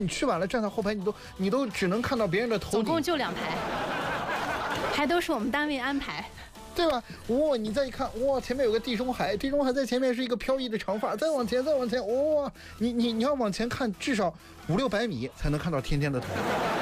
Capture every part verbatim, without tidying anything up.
你去晚了站在后排，你都你都只能看到别人的头顶。 总共就两排，还都是我们单位安排。 对吧？哇，你再一看，哇，前面有个地中海，地中海在前面是一个飘逸的长发，再往前，再往前，哇，你你你要往前看，至少五六百米才能看到天天的头。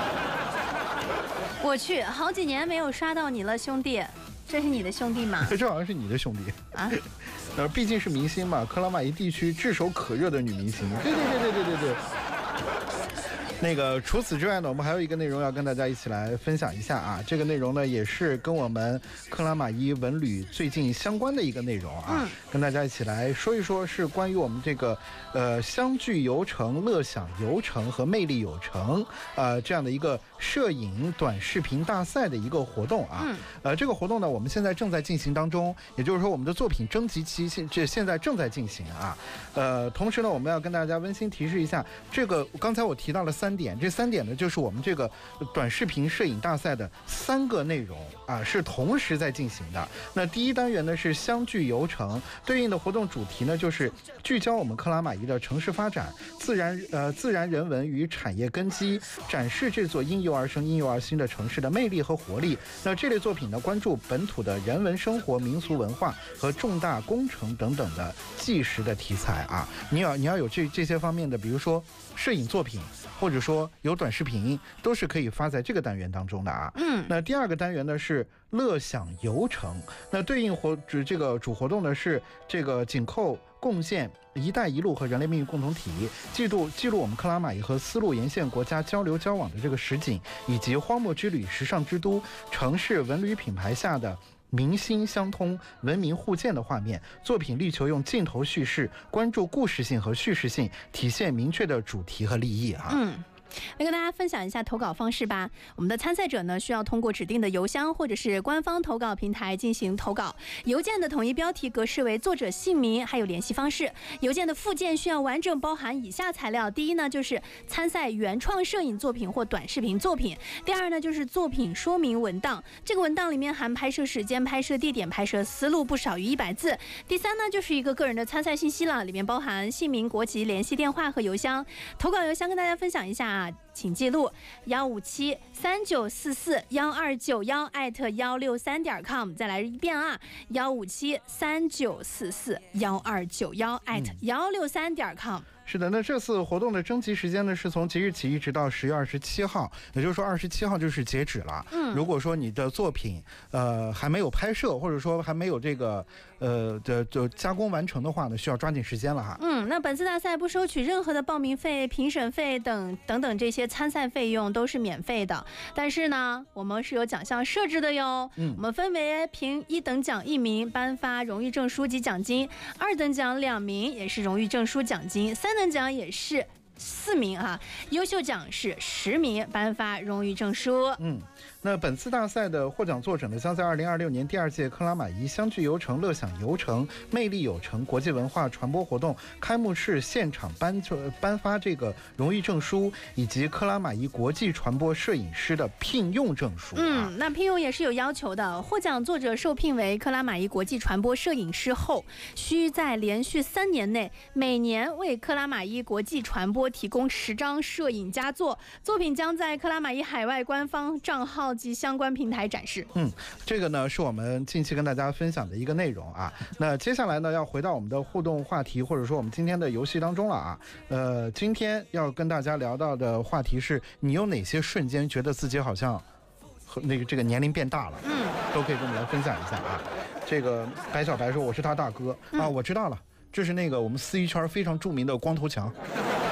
我去，好几年没有刷到你了，兄弟，这是你的兄弟吗？ 这好像是你的兄弟啊，呃，毕竟是明星嘛，克拉玛依地区炙手可热的女明星。对对对对对对对。那个除此之外呢，我们还有一个内容要跟大家一起来分享一下啊。这个内容呢，也是跟我们克拉玛依文旅最近相关的一个内容啊，嗯、跟大家一起来说一说，是关于我们这个呃相聚游程、乐享游程和魅力游程呃这样的一个摄影短视频大赛的一个活动啊。嗯、呃，这个活动呢，我们现在正在进行当中，也就是说，我们的作品征集期现这现在正在进行啊。呃，同时呢，我们要跟大家温馨提示一下，这个刚才我提到了三。三点，这三点呢，就是我们这个短视频摄影大赛的三个内容啊，是同时在进行的。那第一单元呢是相聚游程，对应的活动主题呢就是聚焦我们克拉玛依的城市发展、自然呃自然人文与产业根基，展示这座因游而生、因游而新的城市的魅力和活力。那这类作品呢，关注本土的人文生活、民俗文化和重大工程等等的纪实的题材啊。你要你要有这这些方面的，比如说摄影作品。或者说有短视频都是可以发在这个单元当中的啊。嗯，那第二个单元呢是乐享游程，那对应活这个主活动呢是这个紧扣贡献一带一路和人类命运共同体，记录记录我们克拉玛依和丝路沿线国家交流交往的这个实景，以及荒漠之旅、时尚之都、城市文旅品牌下的民心相通、文明互鉴的画面。作品力求用镜头叙事，关注故事性和叙事性，体现明确的主题和立意啊。 嗯。来跟大家分享一下投稿方式吧。我们的参赛者呢，需要通过指定的邮箱或者是官方投稿平台进行投稿。邮件的统一标题格式为作者姓名还有联系方式。邮件的附件需要完整包含以下材料：第一呢，就是参赛原创摄影作品或短视频作品；第二呢，就是作品说明文档，这个文档里面含拍摄时间、拍摄地点、拍摄思路，不少于一百字；第三呢，就是一个个人的参赛信息了，里面包含姓名、国籍、联系电话和邮箱。投稿邮箱跟大家分享一下啊。请记录幺五七三九四四幺二九幺艾特幺六三点 com， 再来一遍啊，幺五七三九四四幺二九幺艾特幺六三点 com。 是的，那这次活动的征集时间呢，是从即日起一直到十月二十七号，也就是说二十七号就是截止了。嗯，如果说你的作品呃还没有拍摄，或者说还没有这个呃的就加工完成的话呢，需要抓紧时间了哈。 嗯，那本次大赛不收取任何的报名费、评审费等等等这些参赛费用都是免费的，但是呢，我们是有奖项设置的哟。嗯，我们分为评一等奖一名，颁发荣誉证书及奖金；二等奖两名，也是荣誉证书奖金；三等奖也是四名啊，优秀奖是十名，颁发荣誉证书。 嗯，那本次大赛的获奖作者呢，将在二零二六年第二届克拉玛依相聚游程、乐享游程、魅力游程国际文化传播活动开幕式现场颁颁发这个荣誉证书，以及克拉玛依国际传播摄影师的聘用证书、啊。 嗯，那聘用也是有要求的。获奖作者受聘为克拉玛依国际传播摄影师后，需在连续三年内每年为克拉玛依国际传播提供十张摄影佳作，作品将在克拉玛依海外官方账号及相关平台展示。 嗯，这个呢是我们近期跟大家分享的一个内容啊。那接下来呢，要回到我们的互动话题，或者说我们今天的游戏当中了啊。呃，今天要跟大家聊到的话题是，你有哪些瞬间觉得自己好像和那个这个年龄变大了？嗯，都可以跟我们来分享一下啊。这个白小白说我是他大哥、嗯、啊，我知道了，这是那个我们司仪圈非常著名的光头强。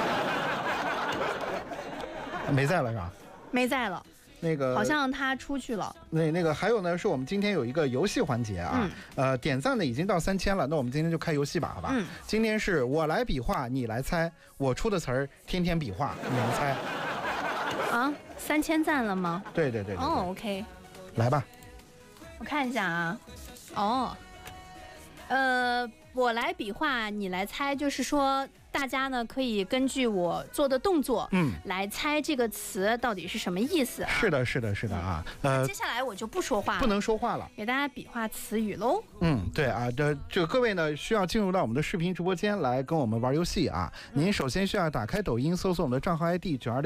没在了是吧？ 没在了， 那个好像他出去了。 那那个还有呢，是我们今天有一个游戏环节啊，嗯、呃，点赞呢已经到三千了，那我们今天就开游戏吧，好吧？嗯，今天是我来比划，你来猜，我出的词儿，天天比划，你们猜。 啊，三千赞了吗？ 对对对, 对, 对。 哦 ，OK， 来吧， 我看一下啊，哦，呃，我来比划，你来猜，就是说。大家呢可以根据我做的动作，嗯，来猜这个词到底是什么意思、啊。 是的，是的，是的啊。呃， 接下来我就不说话了， 不能说话了， 给大家比划词语喽。 嗯，对啊，这这各位呢需要进入到我们的视频直播间来跟我们玩游戏啊。嗯、您首先需要打开抖音，搜索我们的账号 I D 九二六。